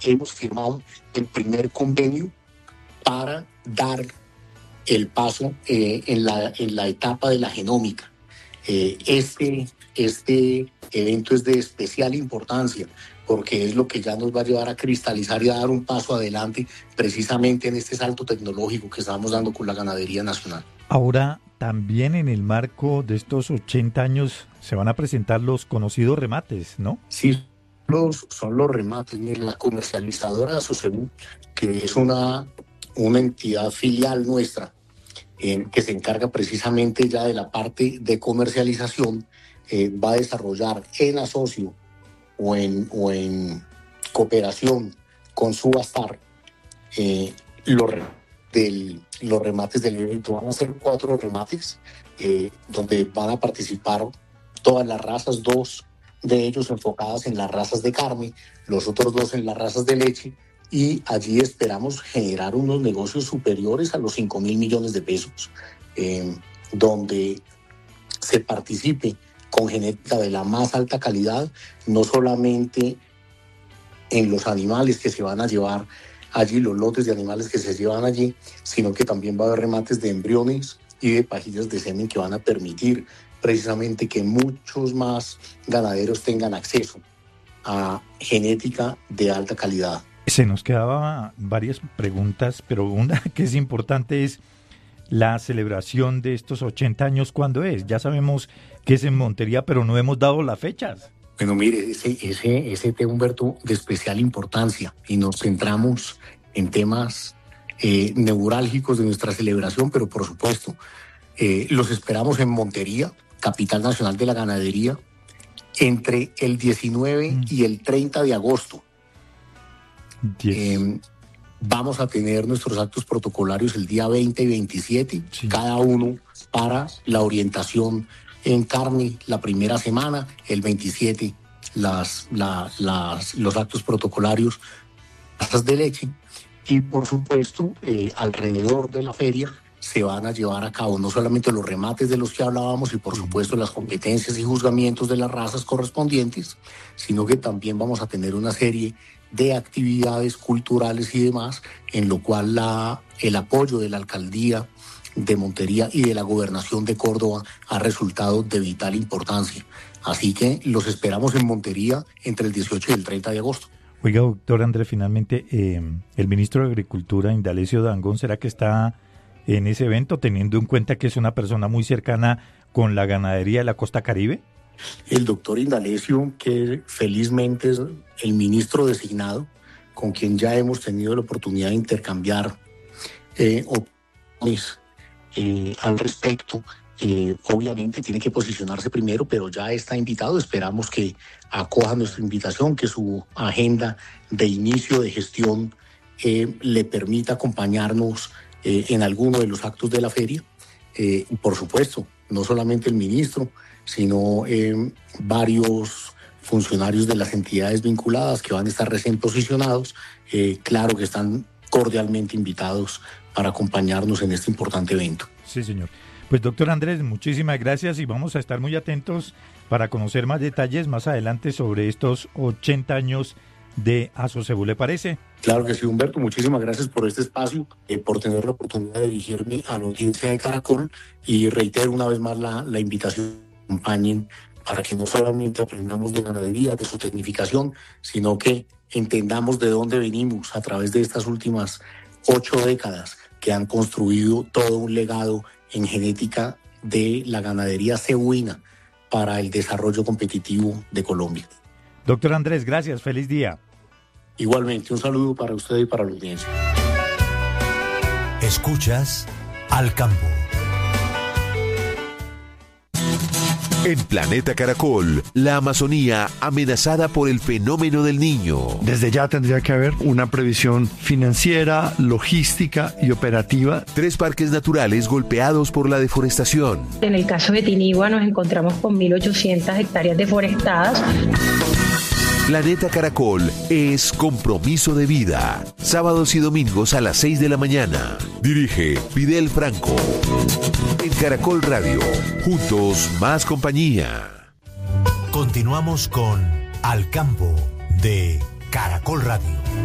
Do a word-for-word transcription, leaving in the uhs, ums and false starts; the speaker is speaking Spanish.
hemos firmado el primer convenio para dar el paso eh, en, la, en la etapa de la genómica. Eh, este, este evento es de especial importancia porque es lo que ya nos va a llevar a cristalizar y a dar un paso adelante precisamente en este salto tecnológico que estamos dando con la ganadería nacional. Ahora, también en el marco de estos ochenta años se van a presentar los conocidos remates, ¿no? Sí, los, son los remates. Mira, la comercializadora Asocebú, que es una, una entidad filial nuestra, eh, que se encarga precisamente ya de la parte de comercialización, eh, va a desarrollar en asocio o en, o en cooperación con Subastar eh, los, del, los remates del evento. Van a ser cuatro remates eh, donde van a participar todas las razas, dos de ellos enfocadas en las razas de carne, los otros dos en las razas de leche, y allí esperamos generar unos negocios superiores a los cinco mil millones de pesos, eh, donde se participe con genética de la más alta calidad, no solamente en los animales que se van a llevar allí, los lotes de animales que se llevan allí, sino que también va a haber remates de embriones y de pajillas de semen que van a permitir precisamente que muchos más ganaderos tengan acceso a genética de alta calidad. Se nos quedaban varias preguntas, pero una que es importante es la celebración de estos ochenta años, ¿cuándo es? Ya sabemos que es en Montería, pero no hemos dado las fechas. Bueno, mire, ese, ese, ese tema, Humberto, de especial importancia, y nos centramos en temas eh, neurálgicos de nuestra celebración, pero por supuesto, eh, los esperamos en Montería, capital nacional de la ganadería, entre el diecinueve mm. y el treinta de agosto. Eh, vamos a tener nuestros actos protocolarios el día veinte y veintisiete, sí. Cada uno para la orientación en carne la primera semana, el veintisiete las, la, las, los actos protocolarios de leche, y por supuesto eh, alrededor de la feria se van a llevar a cabo no solamente los remates de los que hablábamos y por supuesto las competencias y juzgamientos de las razas correspondientes, sino que también vamos a tener una serie de actividades culturales y demás, en lo cual la, el apoyo de la alcaldía de Montería y de la gobernación de Córdoba ha resultado de vital importancia. Así que los esperamos en Montería entre el dieciocho y el treinta de agosto. Oiga, doctor Andrés, finalmente, eh, el ministro de Agricultura, Indalecio Dangond, ¿será que está en ese evento, teniendo en cuenta que es una persona muy cercana con la ganadería de la costa Caribe? El doctor Indalecio, que felizmente es el ministro designado, con quien ya hemos tenido la oportunidad de intercambiar eh, opiniones eh, al respecto, eh, obviamente tiene que posicionarse primero, pero ya está invitado. Esperamos que acoja nuestra invitación, que su agenda de inicio de gestión eh, le permita acompañarnos eh, en alguno de los actos de la feria. Eh, y por supuesto, no solamente el ministro, sino eh, varios funcionarios de las entidades vinculadas que van a estar recién posicionados, eh, claro que están cordialmente invitados para acompañarnos en este importante evento. Sí, señor. Pues doctor Andrés, muchísimas gracias y vamos a estar muy atentos para conocer más detalles más adelante sobre estos ochenta años de Asocebú, ¿le parece? Claro que sí, Humberto, muchísimas gracias por este espacio, eh, por tener la oportunidad de dirigirme a la audiencia de Caracol, y reitero una vez más la, la invitación. Acompañen para que no solamente aprendamos de ganadería, de su tecnificación, sino que entendamos de dónde venimos a través de estas últimas ocho décadas que han construido todo un legado en genética de la ganadería cebuina para el desarrollo competitivo de Colombia. Doctor Andrés, gracias, feliz día. Igualmente, un saludo para usted y para la audiencia. Escuchas Al Campo. En Planeta Caracol, la Amazonía amenazada por el fenómeno del Niño. Desde ya tendría que haber una previsión financiera, logística y operativa. Tres parques naturales golpeados por la deforestación. En el caso de Tinigua nos encontramos con mil ochocientas hectáreas deforestadas. Planeta Caracol es compromiso de vida. Sábados y domingos a las seis de la mañana. Dirige Fidel Franco. En Caracol Radio, juntos más compañía. Continuamos con Al Campo de Caracol Radio.